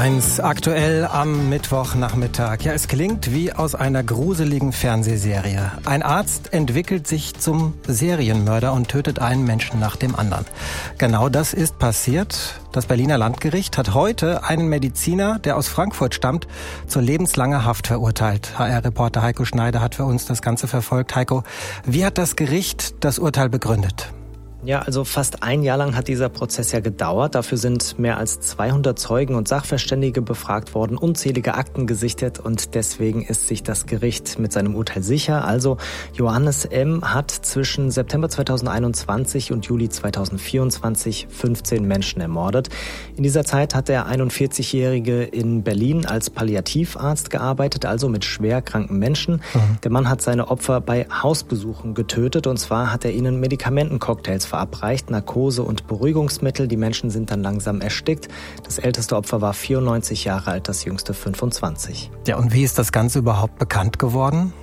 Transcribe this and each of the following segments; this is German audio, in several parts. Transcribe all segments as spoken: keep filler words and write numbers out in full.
eins aktuell am Mittwochnachmittag. Ja, es klingt wie aus einer gruseligen Fernsehserie. Ein Arzt entwickelt sich zum Serienmörder und tötet einen Menschen nach dem anderen. Genau das ist passiert. Das Berliner Landgericht hat heute einen Mediziner, der aus Frankfurt stammt, zur lebenslanger Haft verurteilt. H R-Reporter Heiko Schneider hat für uns das Ganze verfolgt. Heiko, wie hat das Gericht das Urteil begründet? Ja, also fast ein Jahr lang hat dieser Prozess ja gedauert. Dafür sind mehr als zweihundert Zeugen und Sachverständige befragt worden, unzählige Akten gesichtet und deswegen ist sich das Gericht mit seinem Urteil sicher. Also Johannes M. hat zwischen September zweitausendeinundzwanzig und Juli zweitausendvierundzwanzig fünfzehn Menschen ermordet. In dieser Zeit hat der einundvierzigjährige in Berlin als Palliativarzt gearbeitet, also mit schwer kranken Menschen. Mhm. Der Mann hat seine Opfer bei Hausbesuchen getötet und zwar hat er ihnen Medikamentencocktails verabreicht, Narkose und Beruhigungsmittel. Die Menschen sind dann langsam erstickt. Das älteste Opfer war vierundneunzig Jahre alt, das jüngste fünfundzwanzig. Ja, und wie ist das Ganze überhaupt bekannt geworden?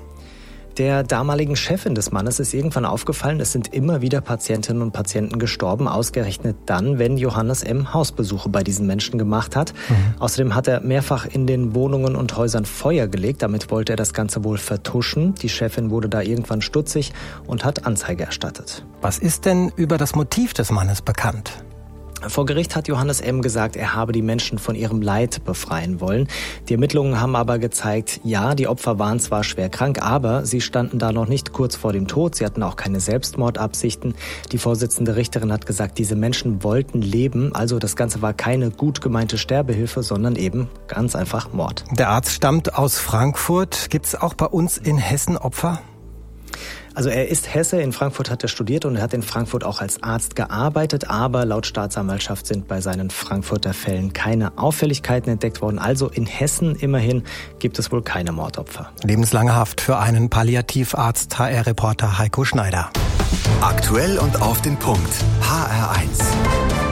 Der damaligen Chefin des Mannes ist irgendwann aufgefallen, es sind immer wieder Patientinnen und Patienten gestorben, ausgerechnet dann, wenn Johannes M. Hausbesuche bei diesen Menschen gemacht hat. Mhm. Außerdem hat er mehrfach in den Wohnungen und Häusern Feuer gelegt, damit wollte er das Ganze wohl vertuschen. Die Chefin wurde da irgendwann stutzig und hat Anzeige erstattet. Was ist denn über das Motiv des Mannes bekannt? Vor Gericht hat Johannes M. gesagt, er habe die Menschen von ihrem Leid befreien wollen. Die Ermittlungen haben aber gezeigt, ja, die Opfer waren zwar schwer krank, aber sie standen da noch nicht kurz vor dem Tod. Sie hatten auch keine Selbstmordabsichten. Die Vorsitzende Richterin hat gesagt, diese Menschen wollten leben. Also das Ganze war keine gut gemeinte Sterbehilfe, sondern eben ganz einfach Mord. Der Arzt stammt aus Frankfurt. Gibt's auch bei uns in Hessen Opfer? Also er ist Hesse, in Frankfurt hat er studiert und er hat in Frankfurt auch als Arzt gearbeitet, aber laut Staatsanwaltschaft sind bei seinen Frankfurter Fällen keine Auffälligkeiten entdeckt worden. Also in Hessen immerhin gibt es wohl keine Mordopfer. Lebenslange Haft für einen Palliativarzt, H R-Reporter Heiko Schneider. Aktuell und auf den Punkt. H R eins.